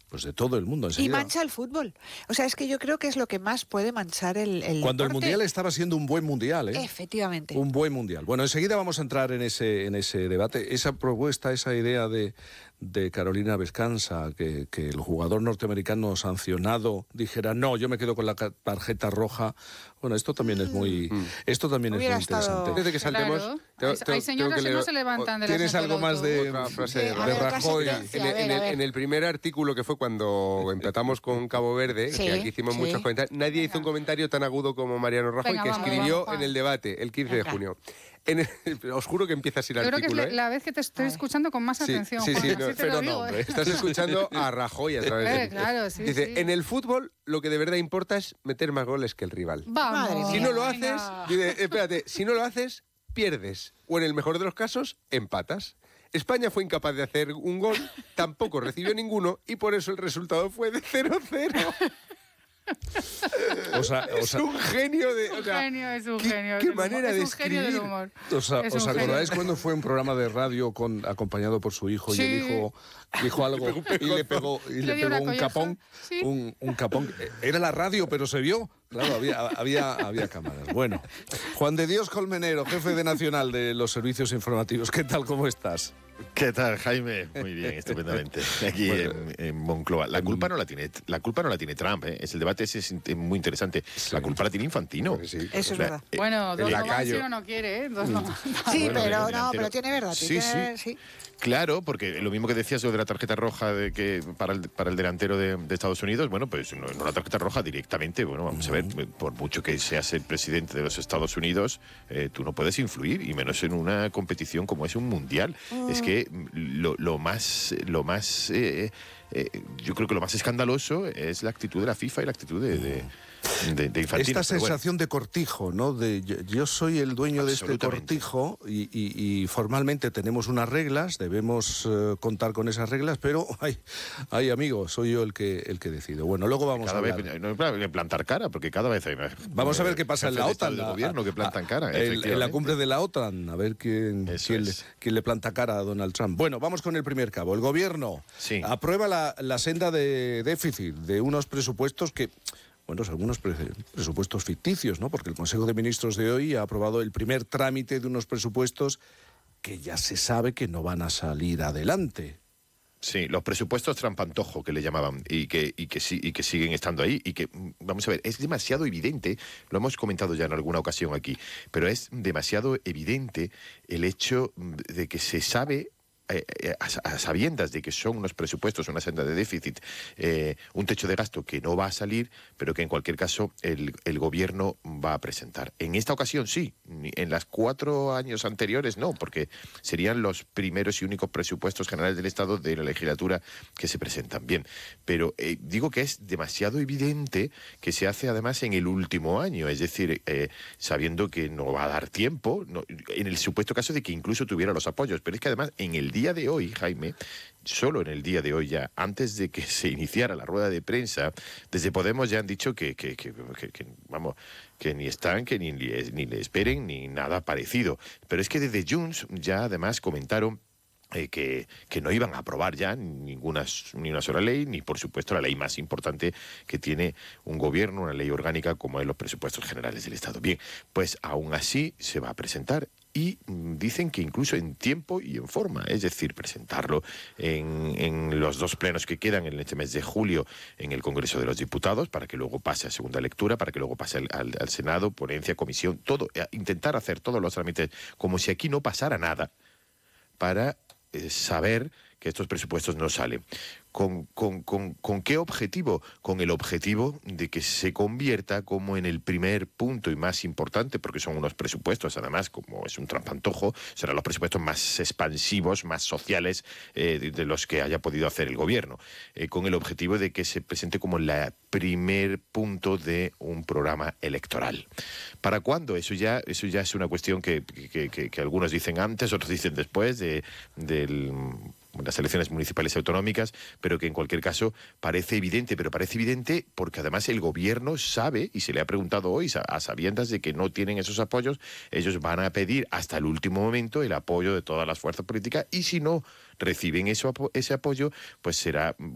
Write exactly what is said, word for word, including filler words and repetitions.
pues de todo el mundo. Y Enseguida. mancha el fútbol. O sea, es que yo creo que es lo que más puede manchar el, el Cuando deporte. el Mundial estaba siendo un buen Mundial, ¿eh? Efectivamente. Un buen Mundial. Bueno, enseguida vamos a entrar en ese, en ese debate. Esa propuesta, esa idea de, de Carolina Vescanza, que, que el jugador norteamericano sancionado dijera, no, yo me quedo con la tarjeta roja. Bueno, esto también es muy, mm. esto también es muy interesante. Desde que saltemos, claro. tengo, hay, tengo, hay señoras que, que no se levantan de la ¿Tienes algo más de, otra frase de, de, de Rajoy? En, en, el, en el primer artículo, que fue cuando empatamos con Cabo Verde, sí, que aquí hicimos sí. muchos comentarios, nadie Venga. hizo un comentario tan agudo como Mariano Rajoy, Venga, que vamos, escribió vamos, en el debate el quince Venga. de junio. En el, os juro que empieza así el Yo artículo. Creo que es ¿eh? la vez que te estoy escuchando con más sí, atención. Sí, sí, Juan, no, así te pero lo digo, no, ¿eh? Estás escuchando a Rajoy a través de... Eh, claro, sí, Dice, sí. en el fútbol lo que de verdad importa es meter más goles que el rival. Vamos. Si no lo haces, Venga. dice, espérate, si no lo haces, pierdes. O en el mejor de los casos, empatas. España fue incapaz de hacer un gol, tampoco recibió ninguno y por eso el resultado fue de cero cero. O sea, o sea, es un genio de... Es un genio, es un ¿qué, genio. qué manera de es un genio escribir. del humor. O sea, Es ¿os un acordáis genio. cuando fue un programa de radio con, acompañado por su hijo Sí. y el hijo dijo algo y le pegó, y Le le dio pegó una un colleja. capón? Sí. Un, un capón. Era la radio, pero se vio. Claro, había, había, había cámaras. Bueno, Juan de Dios Colmenero, jefe de Nacional de los Servicios Informativos. ¿Qué tal, cómo estás? ¿Qué tal, Jaime? Muy bien, estupendamente. Aquí bueno, en, en Moncloa. La culpa no la tiene, la culpa no la tiene Trump, ¿eh? Es el debate ese es muy interesante. Sí. La culpa la tiene Infantino. Pues sí. Eso es verdad. Eh, bueno, dos no van si lacayo. uno no quiere, ¿eh? Dos no. Sí, Bueno, pero el no, delantero. pero tiene verdad. Sí, tiene- sí. sí. Claro, porque lo mismo que decías lo de la tarjeta roja de que para el, para el delantero de, de Estados Unidos, bueno, pues no, no la tarjeta roja directamente, bueno, vamos a ver, por mucho que seas el presidente de los Estados Unidos, eh, tú no puedes influir, y menos en una competición como es un mundial. Mm. Es que lo, lo más, lo más eh, eh, yo creo que lo más escandaloso es la actitud de la FIFA y la actitud de... de De, de Infantino. Esta sensación bueno. de cortijo, ¿no? De yo, yo soy el dueño de este cortijo y, y, y formalmente tenemos unas reglas, debemos uh, contar con esas reglas, pero ay, ay amigo, soy yo el que el que decido. Bueno, luego vamos cada a vez hablar. no, no, plantar cara, porque cada vez hay más. Vamos a ver qué pasa en la OTAN, del gobierno que plantan cara. El, en la cumbre de la OTAN, a ver quién quién le, quién le planta cara a Donald Trump. Bueno, vamos con el primer cabo. El gobierno sí. aprueba la, la senda de déficit de unos presupuestos que Bueno, algunos pre presupuestos ficticios, ¿no? Porque el Consejo de Ministros de hoy ha aprobado el primer trámite de unos presupuestos que ya se sabe que no van a salir adelante. Sí, los presupuestos trampantojo que le llamaban y que, y, que, y que siguen estando ahí y que, vamos a ver, es demasiado evidente, lo hemos comentado ya en alguna ocasión aquí, pero es demasiado evidente el hecho de que se sabe... Eh, eh, a, a sabiendas de que son unos presupuestos, una senda de déficit, eh, un techo de gasto que no va a salir, pero que en cualquier caso el, el gobierno va a presentar. En esta ocasión sí, en las cuatro años anteriores no, porque serían los primeros y únicos presupuestos generales del Estado de la legislatura que se presentan. Bien, pero eh, digo que es demasiado evidente que se hace además en el último año, es decir, eh, sabiendo que no va a dar tiempo, no, en el supuesto caso de que incluso tuviera los apoyos, pero es que además en el día de hoy, Jaime, solo en el día de hoy ya, antes de que se iniciara la rueda de prensa, desde Podemos ya han dicho que, que, que, que, que vamos, que ni están, que ni, ni le esperen, ni nada parecido. Pero es que desde Junts ya además comentaron Eh, que, que no iban a aprobar ya ninguna ni una sola ley, ni por supuesto la ley más importante que tiene un gobierno, una ley orgánica como es los presupuestos generales del Estado. Bien, pues aún así se va a presentar y mm, dicen que incluso en tiempo y en forma, es decir, presentarlo en, en los dos plenos que quedan en este mes de julio en el Congreso de los Diputados, para que luego pase a segunda lectura, para que luego pase al, al, al Senado, ponencia, comisión, todo, eh, intentar hacer todos los trámites como si aquí no pasara nada, para eh, saber que estos presupuestos no salen. ¿Con, con, con, ¿Con qué objetivo? Con el objetivo de que se convierta como en el primer punto y más importante, porque son unos presupuestos, además, como es un trampantojo, serán los presupuestos más expansivos, más sociales eh, de, de los que haya podido hacer el gobierno, eh, con el objetivo de que se presente como el primer punto de un programa electoral. ¿Para cuándo? Eso ya, eso ya es una cuestión que, que, que, que algunos dicen antes, otros dicen después de, del... las elecciones municipales y autonómicas, pero que en cualquier caso parece evidente, pero parece evidente porque además el gobierno sabe, y se le ha preguntado hoy, a sabiendas de que no tienen esos apoyos, ellos van a pedir hasta el último momento el apoyo de todas las fuerzas políticas, y si no reciben eso, ese apoyo, pues será